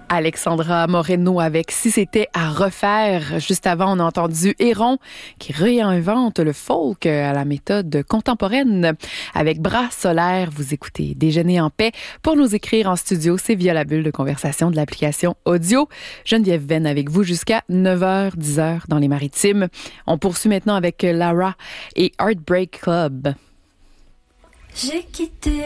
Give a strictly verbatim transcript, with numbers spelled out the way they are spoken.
Alexandra Moreno avec Si c'était à refaire. Juste avant, on a entendu Héron qui réinvente le folk à la méthode contemporaine. Avec Bras solaire, vous écoutez Déjeuner en paix. Pour nous écrire en studio, c'est via la bulle de conversation de l'application audio. Geneviève Venn avec vous jusqu'à neuf heures, dix heures dans les Maritimes. On poursuit maintenant avec Lara et Heartbreak Club. J'ai quitté